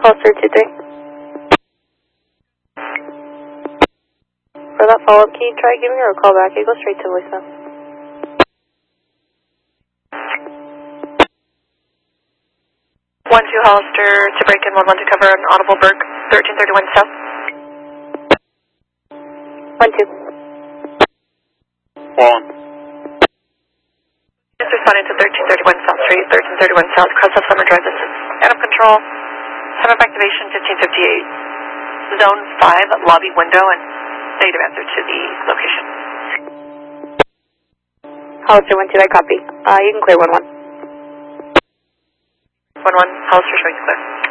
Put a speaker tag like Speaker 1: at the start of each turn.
Speaker 1: Hollister 2-3. For that follow-up, can you try giving her a call back? It goes straight to voicemail.
Speaker 2: 1-2 Hollister to break in 1-1 to cover an audible Burke, 1331 South.
Speaker 1: 1-2.
Speaker 3: 1.
Speaker 2: Just responding to 1331 South Street, 1331 South, cross of Summer Drive distance. Out of control. Time of activation 1558. Zone 5, lobby window, and negative answer to the location.
Speaker 1: Hollister 1-2, I copy. You can clear 1-1.
Speaker 2: 1-1, Hollister showing you clear.